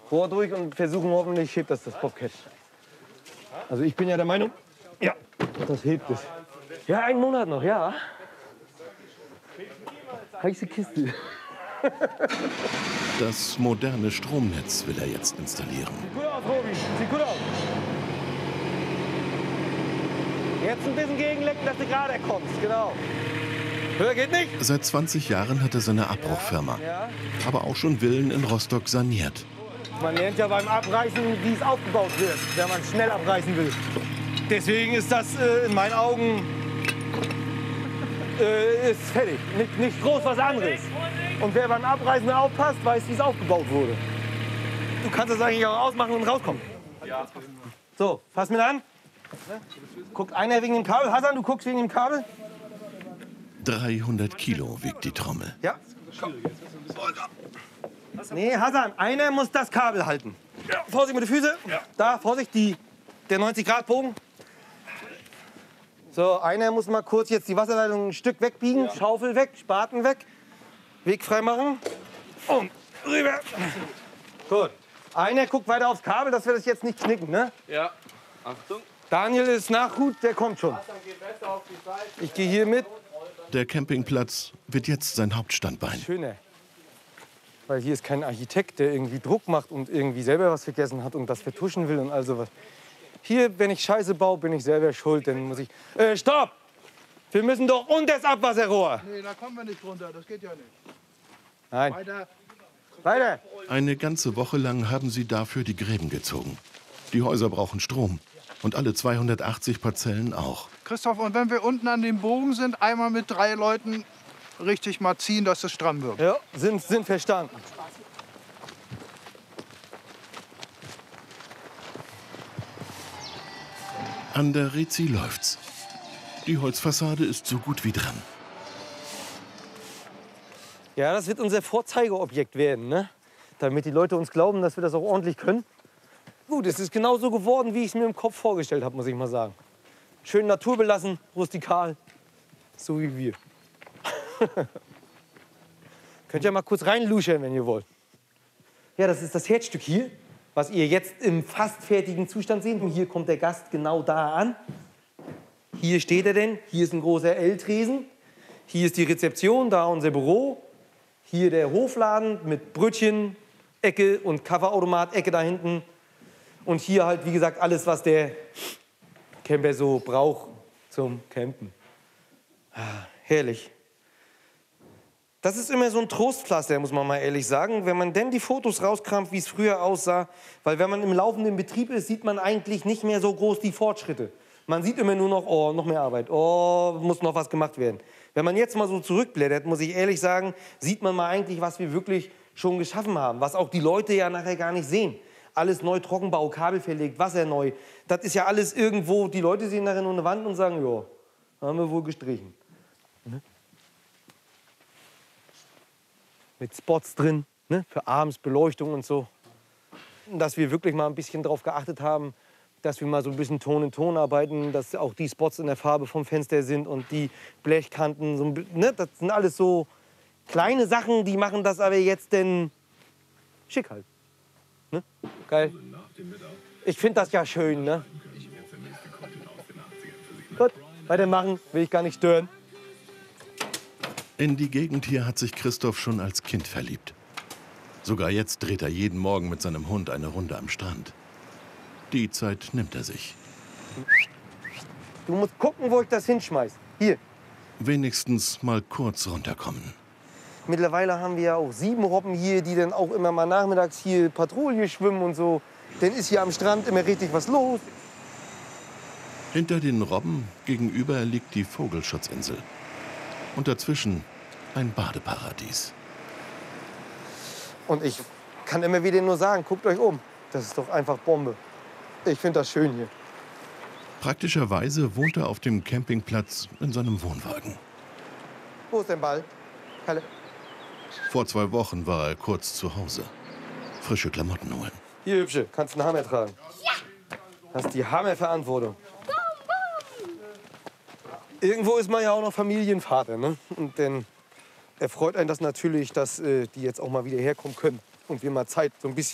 Rohr durch und versuchen hoffentlich hebt das Bobcat. Also ich bin ja der Meinung, ja, das hebt es. Ja, einen Monat noch, ja. Heiße Kiste. Das moderne Stromnetz will er jetzt installieren. Sieht gut aus, Robi. Sieht gut aus. Jetzt ein bisschen gegenlenken, dass du gerade kommst. Genau. Höher geht nicht. Seit 20 Jahren hat er seine Abbruchfirma. Ja. Aber auch schon Villen in Rostock saniert. Man lernt ja beim Abreißen, wie es aufgebaut wird, wenn man schnell abreißen will. Deswegen ist das in meinen Augen ist fertig. Nicht groß was anderes. Und wer beim Abreißen aufpasst, weiß, wie es aufgebaut wurde. Du kannst das eigentlich auch ausmachen und rauskommen. Ja. So, fass mir an. Guckt einer wegen dem Kabel. Hassan, du guckst wegen dem Kabel. 300 Kilo wiegt die Trommel. Ja. Komm. Nee, Hassan, einer muss das Kabel halten. Ja. Vorsicht mit den Füßen. Ja. Da, Vorsicht, der 90-Grad-Bogen. So, einer muss mal kurz jetzt die Wasserleitung ein Stück wegbiegen. Ja. Schaufel weg, Spaten weg. Weg frei machen. Und rüber. Gut. Einer guckt weiter aufs Kabel, dass wir das jetzt nicht knicken, ne? Ja. Achtung. Daniel ist Nachhut, der kommt schon. Ich gehe hier mit. Der Campingplatz wird jetzt sein Hauptstandbein. Schöner. Weil hier ist kein Architekt, der irgendwie Druck macht und irgendwie selber was vergessen hat und das vertuschen will und all sowas. Hier, wenn ich Scheiße baue, bin ich selber schuld. Dann muss ich... Stopp! Wir müssen doch unter das Abwasserrohr. Nee, da kommen wir nicht runter. Das geht ja nicht. Nein. Weiter. Weiter. Eine ganze Woche lang haben sie dafür die Gräben gezogen. Die Häuser brauchen Strom. Und alle 280 Parzellen auch. Christoph, und wenn wir unten an dem Bogen sind, einmal mit 3 Leuten richtig mal ziehen, dass es stramm wird. Ja, sind verstanden. An der Rezi läuft's. Die Holzfassade ist so gut wie dran. Ja, das wird unser Vorzeigeobjekt werden, ne? Damit die Leute uns glauben, dass wir das auch ordentlich können. Gut, es ist genau so geworden, wie ich es mir im Kopf vorgestellt habe, muss ich mal sagen. Schön naturbelassen, rustikal, so wie wir. Könnt ihr mal kurz reinluschern, wenn ihr wollt. Ja, das ist das Herzstück hier, was ihr jetzt im fast fertigen Zustand seht. Und hier kommt der Gast genau da an. Hier steht er denn. Hier ist ein großer L-Tresen. Hier ist die Rezeption, da unser Büro. Hier der Hofladen mit Brötchen, Ecke und Kaffeeautomat, Ecke da hinten. Und hier halt, wie gesagt, alles, was der Camper so braucht zum Campen. Ah, herrlich. Das ist immer so ein Trostpflaster, muss man mal ehrlich sagen, wenn man denn die Fotos rauskramt, wie es früher aussah. Weil wenn man im laufenden Betrieb ist, sieht man eigentlich nicht mehr so groß die Fortschritte. Man sieht immer nur noch, oh, noch mehr Arbeit, oh, muss noch was gemacht werden. Wenn man jetzt mal so zurückblättert, muss ich ehrlich sagen, sieht man mal eigentlich, was wir wirklich schon geschaffen haben. Was auch die Leute ja nachher gar nicht sehen. Alles neu, Trockenbau, Kabel verlegt, Wasser neu. Das ist ja alles irgendwo, die Leute sehen nachher nur eine Wand und sagen, ja, haben wir wohl gestrichen. Ne? Mit Spots drin, ne? Für abends Beleuchtung und so. Dass wir wirklich mal ein bisschen darauf geachtet haben, dass wir mal so ein bisschen Ton in Ton arbeiten, dass auch die Spots in der Farbe vom Fenster sind und die Blechkanten. So, ne? Das sind alles so kleine Sachen, die machen das aber jetzt denn schick halt. Ne? Geil. Ich finde das ja schön, ne? Gut, weitermachen, will ich gar nicht stören. In die Gegend hier hat sich Christoph schon als Kind verliebt. Sogar jetzt dreht er jeden Morgen mit seinem Hund eine Runde am Strand. Die Zeit nimmt er sich. Du musst gucken, wo ich das hinschmeiß. Hier. Wenigstens mal kurz runterkommen. Mittlerweile haben wir ja auch 7 Robben hier, die dann auch immer mal nachmittags hier Patrouille schwimmen und so. Dann ist hier am Strand immer richtig was los. Hinter den Robben gegenüber liegt die Vogelschutzinsel. Und dazwischen ein Badeparadies. Und ich kann immer wieder nur sagen, guckt euch um. Das ist doch einfach Bombe. Ich finde das schön hier. Praktischerweise wohnt er auf dem Campingplatz in seinem Wohnwagen. Wo ist dein Ball? Kalle. Vor 2 Wochen war er kurz zu Hause. Frische Klamotten holen. Hier, Hübsche, kannst einen Hammer tragen. Ja. Hast die Hammerverantwortung. Irgendwo ist man ja auch noch Familienvater, ne? Und dann erfreut einen das natürlich, dass die jetzt auch mal wieder herkommen können. Und wir mal Zeit so ein bisschen